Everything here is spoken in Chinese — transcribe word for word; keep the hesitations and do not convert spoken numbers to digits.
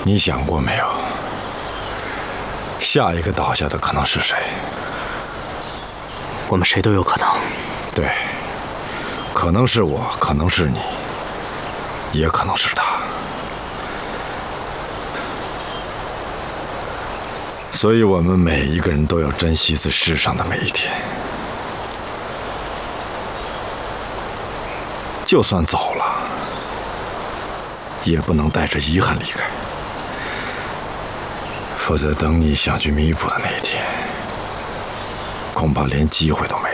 你想过没有，下一个倒下的可能是谁？ 我们谁都有可能。 对，可能是我，可能是你，也可能是他。所以我们每一个人都要珍惜在世上的每一天，就算走了，也不能带着遗憾离开，否则等你想去弥补的那一天，恐怕连机会都没有。